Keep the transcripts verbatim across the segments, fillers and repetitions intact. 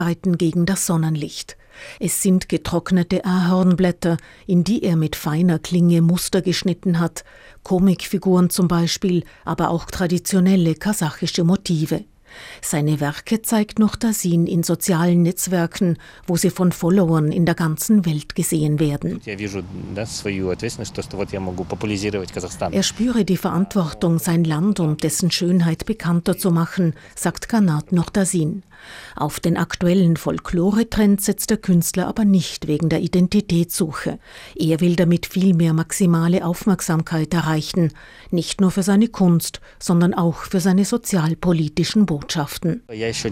gegen das Sonnenlicht. Es sind getrocknete Ahornblätter, in die er mit feiner Klinge Muster geschnitten hat, Comicfiguren zum Beispiel, aber auch traditionelle kasachische Motive. Seine Werke zeigt Nurtasin in sozialen Netzwerken, wo sie von Followern in der ganzen Welt gesehen werden. Er spüre die Verantwortung, sein Land und dessen Schönheit bekannter zu machen, sagt Qanat Nurtasin. Auf den aktuellen Folklore-Trend setzt der Künstler aber nicht wegen der Identitätssuche. Er will damit vielmehr maximale Aufmerksamkeit erreichen, nicht nur für seine Kunst, sondern auch für seine sozialpolitischen Botschaften.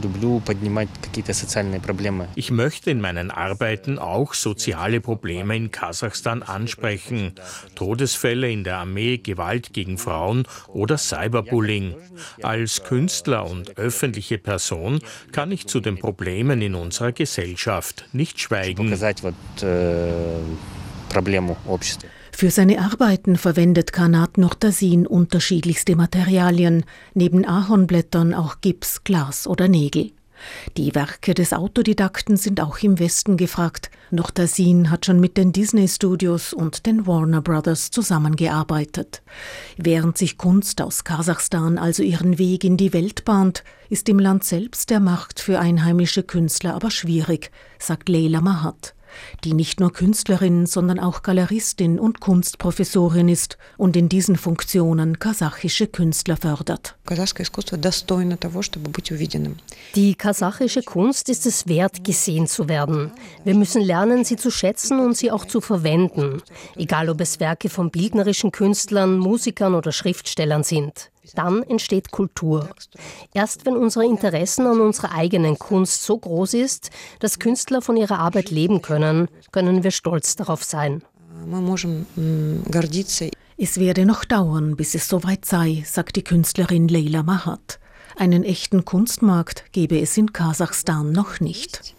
Ich möchte in meinen Arbeiten auch soziale Probleme in Kasachstan ansprechen. Todesfälle in der Armee, Gewalt gegen Frauen oder Cyberbullying. Als Künstler und öffentliche Person kann ich zu den Problemen in unserer Gesellschaft nicht schweigen. Für seine Arbeiten verwendet Qanat Nurtasin unterschiedlichste Materialien, neben Ahornblättern auch Gips, Glas oder Nägel. Die Werke des Autodidakten sind auch im Westen gefragt. Nurtasin hat schon mit den Disney-Studios und den Warner Brothers zusammengearbeitet. Während sich Kunst aus Kasachstan also ihren Weg in die Welt bahnt, ist im Land selbst der Markt für einheimische Künstler aber schwierig, sagt Leyla Mahat, die nicht nur Künstlerin, sondern auch Galeristin und Kunstprofessorin ist und in diesen Funktionen kasachische Künstler fördert. Die kasachische Kunst ist es wert, gesehen zu werden. Wir müssen lernen, sie zu schätzen und sie auch zu verwenden, egal ob es Werke von bildnerischen Künstlern, Musikern oder Schriftstellern sind. Dann entsteht Kultur. Erst wenn unsere Interessen an unserer eigenen Kunst so groß ist, dass Künstler von ihrer Arbeit leben können, können wir stolz darauf sein. Es werde noch dauern, bis es soweit sei, sagt die Künstlerin Leyla Mahat. Einen echten Kunstmarkt gebe es in Kasachstan noch nicht.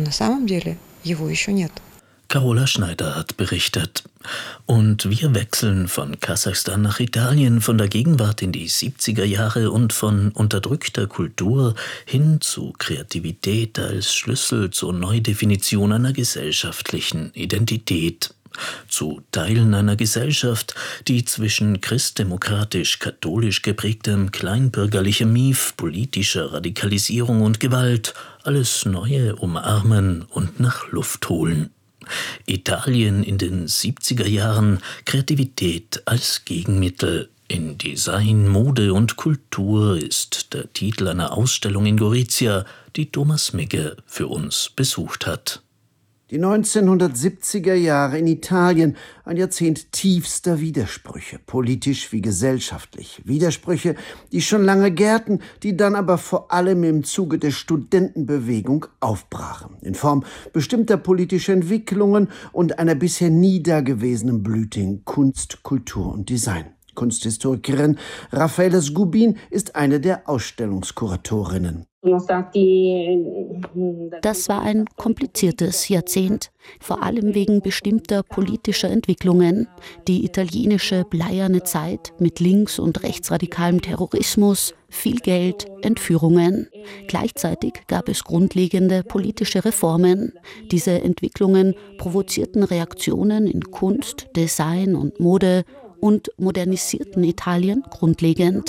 Carola Schneider hat berichtet. Und wir wechseln von Kasachstan nach Italien, von der Gegenwart in die siebziger Jahre und von unterdrückter Kultur hin zu Kreativität als Schlüssel zur Neudefinition einer gesellschaftlichen Identität. Zu Teilen einer Gesellschaft, die zwischen christdemokratisch-katholisch geprägtem kleinbürgerlichem Mief, politischer Radikalisierung und Gewalt alles Neue umarmen und nach Luft holen. Italien in den siebziger Jahren, Kreativität als Gegenmittel. In Design, Mode und Kultur ist der Titel einer Ausstellung in Gorizia, die Thomas Migge für uns besucht hat. Die neunzehnhundertsiebziger Jahre in Italien, ein Jahrzehnt tiefster Widersprüche, politisch wie gesellschaftlich. Widersprüche, die schon lange gärten, die dann aber vor allem im Zuge der Studentenbewegung aufbrachen, in Form bestimmter politischer Entwicklungen und einer bisher nie dagewesenen Blüte in Kunst, Kultur und Design. Kunsthistorikerin Raffaella Sgubin ist eine der Ausstellungskuratorinnen. Das war ein kompliziertes Jahrzehnt, vor allem wegen bestimmter politischer Entwicklungen. Die italienische bleierne Zeit mit links- und rechtsradikalem Terrorismus, viel Geld, Entführungen. Gleichzeitig gab es grundlegende politische Reformen. Diese Entwicklungen provozierten Reaktionen in Kunst, Design und Mode und modernisierten Italien grundlegend.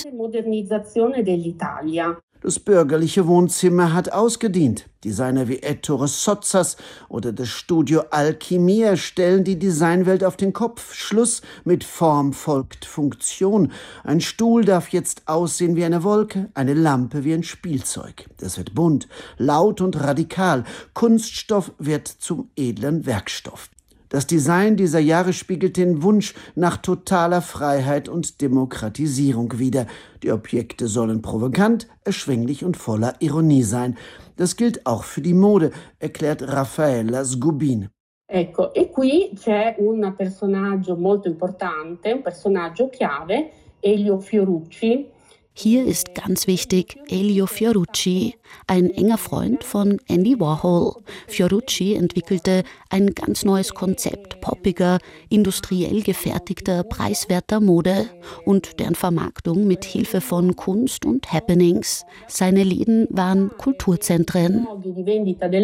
Das bürgerliche Wohnzimmer hat ausgedient. Designer wie Ettore Sozzas oder das Studio Alchimia stellen die Designwelt auf den Kopf. Schluss mit Form folgt Funktion. Ein Stuhl darf jetzt aussehen wie eine Wolke, eine Lampe wie ein Spielzeug. Das wird bunt, laut und radikal. Kunststoff wird zum edlen Werkstoff. Das Design dieser Jahre spiegelt den Wunsch nach totaler Freiheit und Demokratisierung wider. Die Objekte sollen provokant, erschwinglich und voller Ironie sein. Das gilt auch für die Mode, erklärt Raffaella Sgubin. Ecco, e qui c'è un personaggio molto importante, un personaggio chiave, Elio Fiorucci. Hier ist ganz wichtig Elio Fiorucci, ein enger Freund von Andy Warhol. Fiorucci entwickelte ein ganz neues Konzept poppiger, industriell gefertigter, preiswerter Mode und deren Vermarktung mit Hilfe von Kunst und Happenings. Seine Läden waren Kulturzentren.